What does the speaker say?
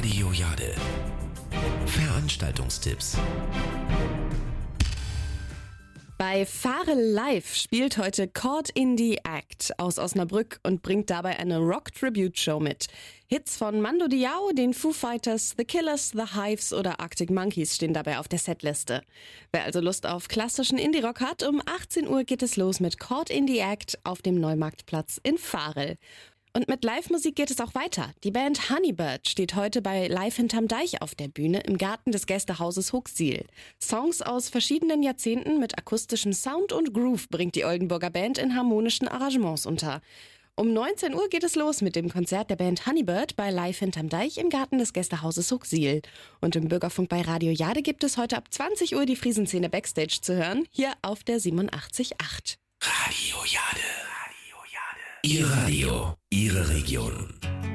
Radio Jade. Veranstaltungstipps. Bei Fahre Live spielt heute Caught in the Act aus Osnabrück und bringt dabei eine Rock-Tribute-Show mit. Hits von Mando Diao, den Foo Fighters, The Killers, The Hives oder Arctic Monkeys stehen dabei auf der Setliste. Wer also Lust auf klassischen Indie-Rock hat, um 18 Uhr geht es los mit Caught in the Act auf dem Neumarktplatz in Varel. Und mit Live-Musik geht es auch weiter. Die Band Honeybird steht heute bei Live hinterm Deich auf der Bühne im Garten des Gästehauses Huxil. Songs aus verschiedenen Jahrzehnten mit akustischem Sound und Groove bringt die Oldenburger Band in harmonischen Arrangements unter. Um 19 Uhr geht es los mit dem Konzert der Band Honeybird bei Live hinterm Deich im Garten des Gästehauses Huxil. Und im Bürgerfunk bei Radio Jade gibt es heute ab 20 Uhr die Friesenszene Backstage zu hören, hier auf der 87.8. Radio Jade. Ihr Radio, Ihre Region.